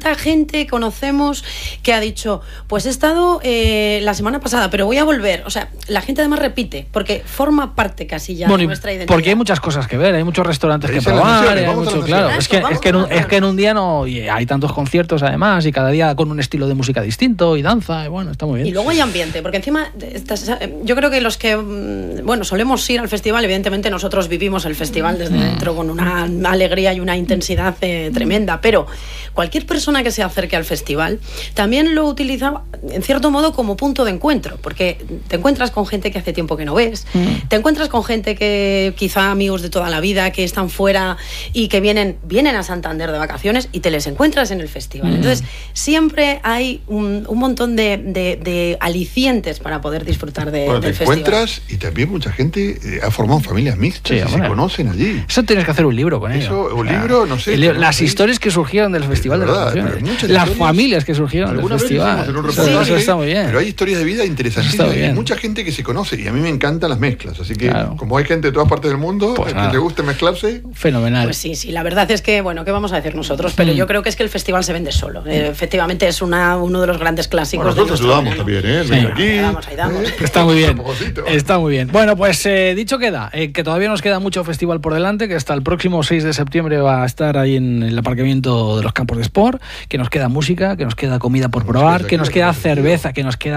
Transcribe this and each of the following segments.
¿Cuánta gente conocemos que ha dicho, pues he estado la semana pasada, pero voy a volver? O sea, la gente además repite, porque forma parte casi ya de nuestra identidad. Porque hay muchas cosas que ver, hay muchos restaurantes que probar, hay mucho, claro. Es que en un día no, y hay tantos conciertos además, y cada día con un estilo de música distinto, y danza, y bueno, está muy bien. Y luego hay ambiente, porque encima, yo creo que los que, bueno, solemos ir al festival, evidentemente nosotros vivimos el festival desde dentro con una alegría y una intensidad tremenda, pero cualquier persona que se acerque al festival también lo utiliza en cierto modo como punto de encuentro, porque te encuentras con gente que hace tiempo que no ves, te encuentras con gente que quizá amigos de toda la vida que están fuera y que vienen a Santander de vacaciones y te les encuentras en el festival. Entonces siempre hay un montón de alicientes para poder disfrutar del festival. Te encuentras y también mucha gente ha formado familias mixtas y se conocen allí. Eso tienes que hacer un libro con ello. Un libro, no sé. Las historias que surgieron del Festival de las Naciones. Las familias que surgieron del festival. Eso está muy bien. Pero hay historias de vida interesantísimas. Hay mucha gente que se conoce y a mí me encantan las mezclas. Así que, como hay gente de todas partes del mundo, pues que te guste mezclarse. Fenomenal. Pues sí, la verdad es que, bueno, ¿qué vamos a decir nosotros? Pero yo creo que es que el festival se vende solo. Efectivamente es uno de los grandes clásicos. Nosotros ayudamos también, Ahí damos. Está muy bien. Está muy bien. Bueno, pues dicho queda, que todavía nos queda mucho festival por delante, que hasta el próximo 6 de septiembre va a estar ahí en el aparcamiento de los campos de Sport, que nos queda música, que nos queda comida por probar, que nos queda cerveza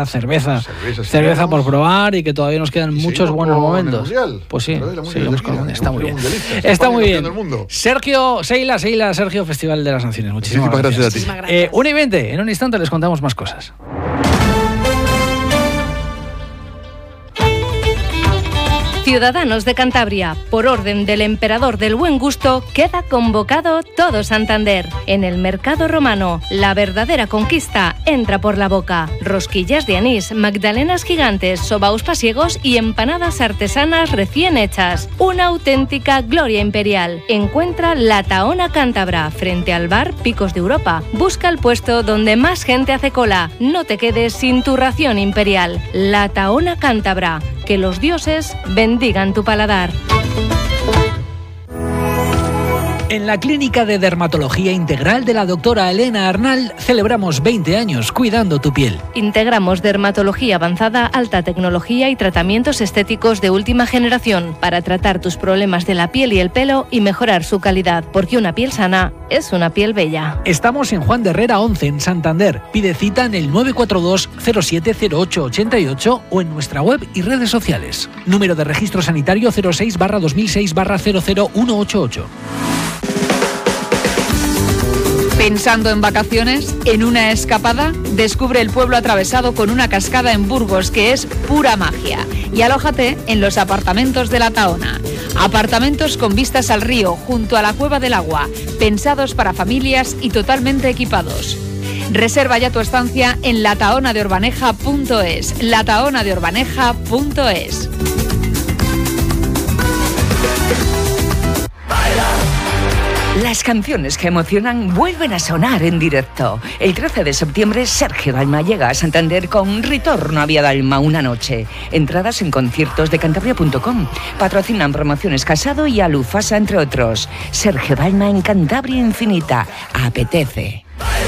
por probar y que todavía nos quedan muchos buenos momentos. Pues sí, seguimos con el Mundial. Está muy bien. Está muy bien. Sergio, Sergio, Festival de las Naciones. Muchísimas gracias a ti. 1:20, en un instante les contamos más cosas. Ciudadanos de Cantabria, por orden del emperador del buen gusto, queda convocado todo Santander. En el Mercado Romano, la verdadera conquista entra por la boca. Rosquillas de anís, magdalenas gigantes, sobaos pasiegos y empanadas artesanas recién hechas. Una auténtica gloria imperial. Encuentra La Tahona Cántabra, frente al bar Picos de Europa. Busca el puesto donde más gente hace cola. No te quedes sin tu ración imperial. La Tahona Cántabra. Que los dioses bendigan tu paladar. En la Clínica de Dermatología Integral de la doctora Elena Arnal celebramos 20 años cuidando tu piel. Integramos dermatología avanzada, alta tecnología y tratamientos estéticos de última generación para tratar tus problemas de la piel y el pelo y mejorar su calidad, porque una piel sana es una piel bella. Estamos en Juan de Herrera 11, en Santander. Pide cita en el 942 070888 o en nuestra web y redes sociales. Número de registro sanitario 06/2006/00188. ¿Pensando en vacaciones? ¿En una escapada? Descubre el pueblo atravesado con una cascada en Burgos que es pura magia. Y alójate en los apartamentos de La Tahona. Apartamentos con vistas al río, junto a la Cueva del Agua, pensados para familias y totalmente equipados. Reserva ya tu estancia en latahonadeorbaneja.es. latahonadeorbaneja.es. Las canciones que emocionan vuelven a sonar en directo. El 13 de septiembre, Sergio Dalma llega a Santander con Ritorno a Vía Dalma una noche. Entradas en conciertos de Cantabria.com. Patrocinan Promociones Casado y Alufasa, entre otros. Sergio Dalma en Cantabria Infinita. Apetece.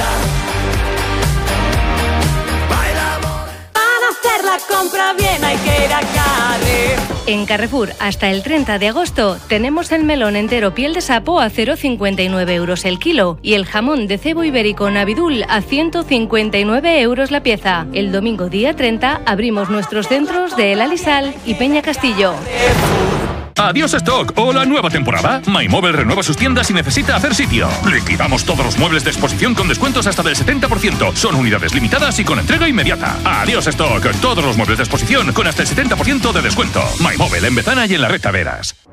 Para hacer la compra bien hay que ir a Carrefour. En Carrefour, hasta el 30 de agosto, tenemos el melón entero piel de sapo a 0,59 euros el kilo y el jamón de cebo ibérico Navidul a 159 euros la pieza. El domingo día 30 abrimos nuestros centros de El Alisal y Peña Castillo. Adiós stock o la nueva temporada. MyMobile renueva sus tiendas y necesita hacer sitio. Liquidamos todos los muebles de exposición con descuentos hasta del 70%. Son unidades limitadas y con entrega inmediata. Adiós stock. Todos los muebles de exposición con hasta el 70% de descuento. MyMobile en Bezana y en la Recta Veras.